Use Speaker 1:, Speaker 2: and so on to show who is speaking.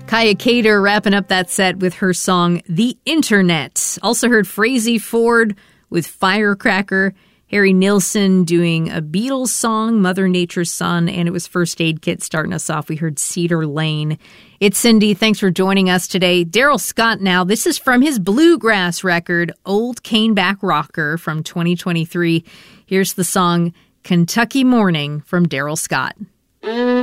Speaker 1: Kaya Cater wrapping up that set with her song, The Internet. Also heard Frazey Ford with Firecracker. Harry Nilsson doing a Beatles song, Mother Nature's Son, and it was First Aid Kit starting us off. We heard Cedar Lane. It's Cindy. Thanks for joining us today. Daryl Scott now. This is from his bluegrass record, Old Caneback Rocker from 2023. Here's the song, Kentucky Morning from Daryl Scott.